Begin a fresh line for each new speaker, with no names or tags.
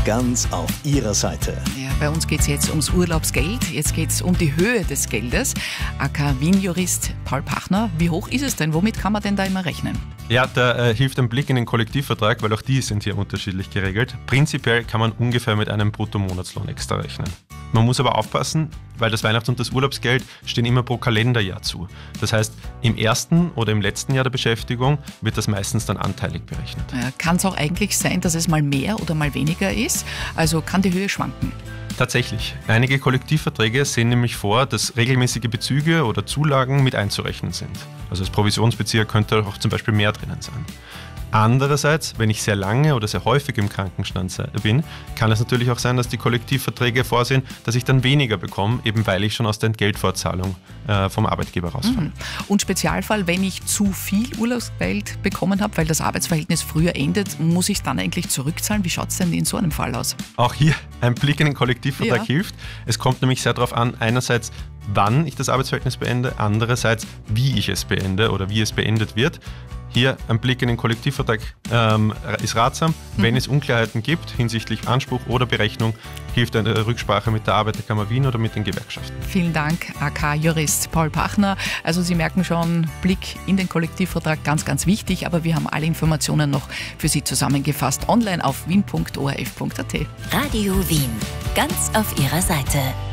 ganz auf Ihrer Seite.
Ja, bei uns geht es jetzt ums Urlaubsgeld. Jetzt geht es um die Höhe des Geldes. AK Wien-Jurist Paul Pachner, wie hoch ist es denn? Womit kann man denn da immer rechnen?
Ja, da hilft ein Blick in den Kollektivvertrag, weil auch die sind hier unterschiedlich geregelt. Prinzipiell kann man ungefähr mit einem Bruttomonatslohn extra rechnen. Man muss aber aufpassen, weil das Weihnachts- und das Urlaubsgeld stehen immer pro Kalenderjahr zu. Das heißt, im ersten oder im letzten Jahr der Beschäftigung wird das meistens dann anteilig berechnet.
Kann es auch eigentlich sein, dass es mal mehr oder mal weniger ist? Also kann die Höhe schwanken?
Tatsächlich. Einige Kollektivverträge sehen nämlich vor, dass regelmäßige Bezüge oder Zulagen mit einzurechnen sind. Also als Provisionsbezieher könnte auch zum Beispiel mehr drinnen sein. Andererseits, wenn ich sehr lange oder sehr häufig im Krankenstand bin, kann es natürlich auch sein, dass die Kollektivverträge vorsehen, dass ich dann weniger bekomme, eben weil ich schon aus der Entgeltfortzahlung vom Arbeitgeber rausfalle.
Und Spezialfall, wenn ich zu viel Urlaubsgeld bekommen habe, weil das Arbeitsverhältnis früher endet, muss ich es dann eigentlich zurückzahlen? Wie schaut es denn in so einem Fall aus?
Auch hier ein Blick in den Kollektivvertrag hilft. Es kommt nämlich sehr darauf an, einerseits, wann ich das Arbeitsverhältnis beende, andererseits, wie ich es beende oder wie es beendet wird. Hier ein Blick in den Kollektivvertrag ist ratsam. Wenn es Unklarheiten gibt hinsichtlich Anspruch oder Berechnung, hilft eine Rücksprache mit der Arbeiterkammer Wien oder mit den Gewerkschaften.
Vielen Dank, AK-Jurist Paul Pachner. Also Sie merken schon, Blick in den Kollektivvertrag, ganz, ganz wichtig. Aber wir haben alle Informationen noch für Sie zusammengefasst online auf wien.orf.at.
Radio Wien, ganz auf Ihrer Seite.